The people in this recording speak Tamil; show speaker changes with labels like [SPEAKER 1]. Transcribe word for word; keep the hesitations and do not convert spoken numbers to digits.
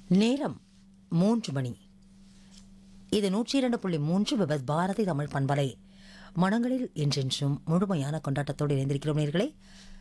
[SPEAKER 1] நேரம் மூன்று மணி. இது நூற்றி இரண்டு புள்ளி மூன்று விபத் பாரதி தமிழ் பண்பலை. மனங்களில் என்றென்றும் முழுமையான கொண்டாட்டத்தோடு இணைந்திருக்கிறோம் நேர்களே.